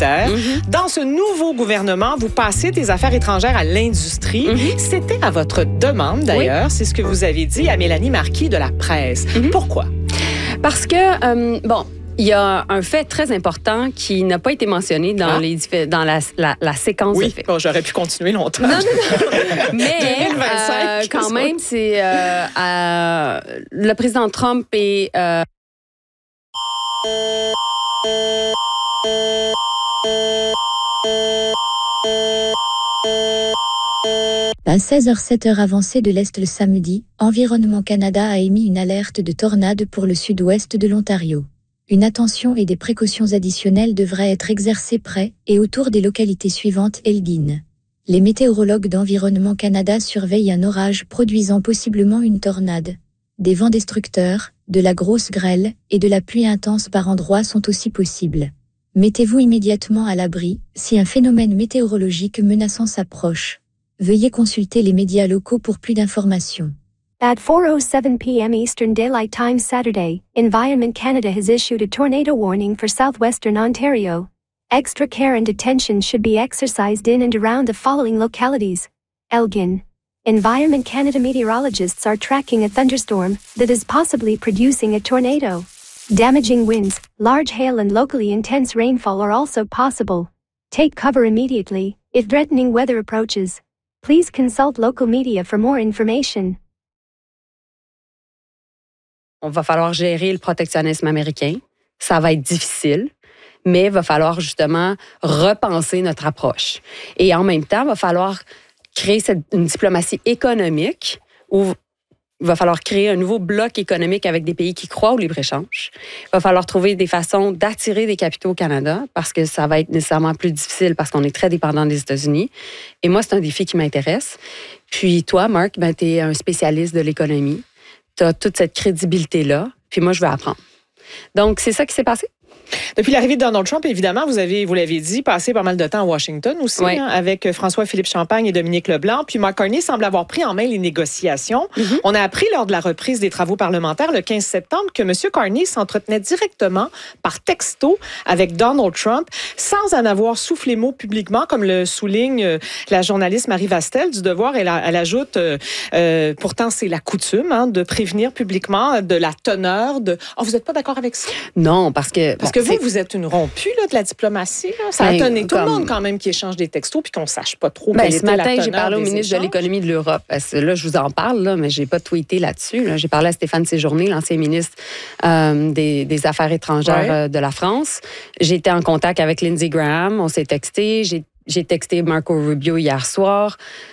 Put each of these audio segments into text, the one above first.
militaire. Dans ce nouveau gouvernement, vous passez des affaires étrangères à l'industrie. C'était à votre demande, d'ailleurs. C'est ce que vous avez dit à Mélanie Marquis de La Presse. Pourquoi? Parce que, il y a un fait très important qui n'a pas été mentionné dans, dans la séquence de faits. Bon, j'aurais pu continuer longtemps. Non. Mais 2025, quand même, c'est le président Trump et... À 16h07 avancée de l'Est le samedi, Environnement Canada a émis une alerte de tornade pour le sud-ouest de l'Ontario. Une attention et des précautions additionnelles devraient être exercées près et autour des localités suivantes Elgin. Les météorologues d'Environnement Canada surveillent un orage produisant possiblement une tornade. Des vents destructeurs, de la grosse grêle et de la pluie intense par endroits sont aussi possibles. Mettez-vous immédiatement à l'abri si un phénomène météorologique menaçant s'approche. Veuillez consulter les médias locaux pour plus d'informations. At 4:07 p.m. Eastern Daylight Time Saturday, Environment Canada has issued a tornado warning for southwestern Ontario. Extra care and attention should be exercised in and around the following localities. Elgin. Environment Canada meteorologists are tracking a thunderstorm that is possibly producing a tornado. Damaging winds, large hail and locally intense rainfall are also possible. Take cover immediately if threatening weather approaches. Please consult local media for more information. On va falloir gérer le protectionnisme américain. Ça va être difficile, mais il va falloir justement repenser notre approche. Et en même temps, il va falloir créer une diplomatie économique où il va falloir créer un nouveau bloc économique avec des pays qui croient au libre-échange. Il va falloir trouver des façons d'attirer des capitaux au Canada parce que ça va être nécessairement plus difficile parce qu'on est très dépendant des États-Unis. Et moi, c'est un défi qui m'intéresse. Puis toi, Marc, tu es un spécialiste de l'économie. Tu as toute cette crédibilité-là. Puis moi, je veux apprendre. Donc, c'est ça qui s'est passé. Depuis l'arrivée de Donald Trump, évidemment, vous l'avez dit, passé pas mal de temps à Washington aussi, avec François-Philippe Champagne et Dominique Leblanc. Puis Mark Carney semble avoir pris en main les négociations. On a appris lors de la reprise des travaux parlementaires le 15 septembre que M. Carney s'entretenait directement par texto avec Donald Trump sans en avoir soufflé mot publiquement, comme le souligne la journaliste Marie Vastel du Devoir. Elle ajoute, pourtant c'est la coutume, de prévenir publiquement de la teneur de... Oh, vous n'êtes pas d'accord avec ça? Non, parce que vous êtes une rompue de la diplomatie. Là. Ça a étonné tout le monde quand même qui échange des textos puis qu'on ne sache pas trop quelle était la teneur. Ce matin, j'ai parlé au ministre de l'Économie de l'Europe. Parce que là, je vous en parle, là, mais je n'ai pas tweeté là-dessus. Là. J'ai parlé à Stéphane Séjourné, l'ancien ministre des Affaires étrangères de la France. J'ai été en contact avec Lindsey Graham. On s'est texté. J'ai texté Marco Rubio hier soir.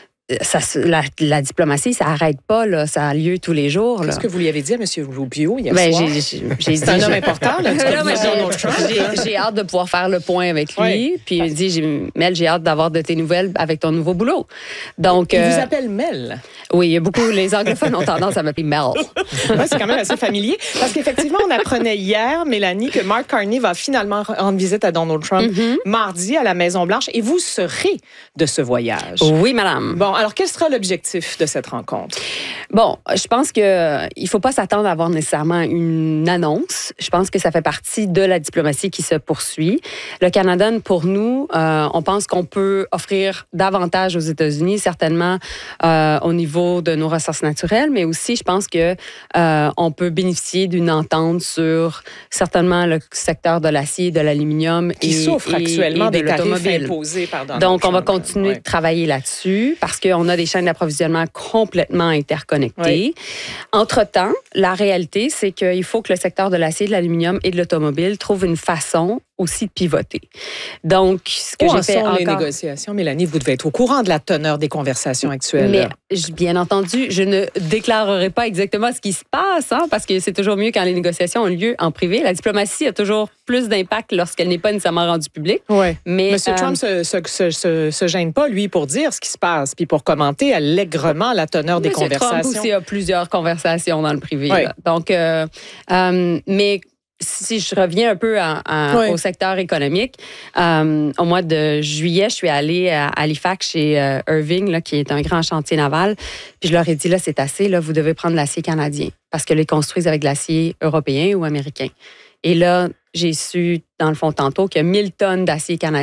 La diplomatie, ça n'arrête pas, là. Ça a lieu tous les jours. Qu'est-ce que vous lui avez dit à M. Rubio hier soir? C'est un homme important. Là, j'ai hâte de pouvoir faire le point avec lui. Oui. Puis il me dit, Mel, j'ai hâte d'avoir de tes nouvelles avec ton nouveau boulot. Donc, il vous appelle Mel? Oui, il y a beaucoup, les anglophones ont tendance à m'appeler Mel. C'est quand même assez familier. Parce qu'effectivement, on apprenait hier, Mélanie, que Mark Carney va finalement rendre visite à Donald Trump mardi à la Maison-Blanche. Et vous serez de ce voyage. Oui, madame. Bon, alors, quel sera l'objectif de cette rencontre? Bon, je pense qu'il ne faut pas s'attendre à avoir nécessairement une annonce. Je pense que ça fait partie de la diplomatie qui se poursuit. Le Canada, pour nous, on pense qu'on peut offrir davantage aux États-Unis, certainement au niveau de nos ressources naturelles, mais aussi, je pense que on peut bénéficier d'une entente sur certainement le secteur de l'acier, de l'aluminium qui souffre actuellement de des tarifs l'automobile. Imposés par Donald Donc, Trump. On va continuer de travailler là-dessus parce qu'on a des chaînes d'approvisionnement complètement interconnectées. Oui. Entre-temps, la réalité, c'est qu'il faut que le secteur de l'acier, de l'aluminium et de l'automobile trouve une façon aussi de pivoter. Donc, ce que j'ai fait encore... les négociations, Mélanie, vous devez être au courant de la teneur des conversations actuelles. Mais, bien entendu, je ne déclarerai pas exactement ce qui se passe, parce que c'est toujours mieux quand les négociations ont lieu en privé. La diplomatie a toujours plus d'impact lorsqu'elle n'est pas nécessairement rendue publique. Oui. Mais M. Trump se gêne pas, lui, pour dire ce qui se passe, puis pour commenter allègrement la teneur des conversations. Trump aussi a plusieurs conversations dans le privé. Oui. Donc, mais si je reviens un peu au secteur économique, au mois de juillet, je suis allée à Halifax chez Irving, là, qui est un grand chantier naval. Puis je leur ai dit, là, c'est assez, là, vous devez prendre l'acier canadien parce que les construisent avec de l'acier européen ou américain. Et là, j'ai su, dans le fond, tantôt, qu'il y a 1000 tonnes d'acier canadien